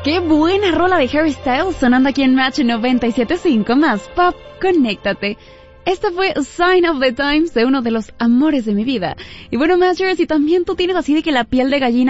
Qué buena rola de Harry Styles sonando aquí en Match 97.5 más Pop, conéctate. Este fue Sign of the Times de uno de los amores de mi vida. Y bueno, Matchers, si también tú tienes así de que la piel de gallina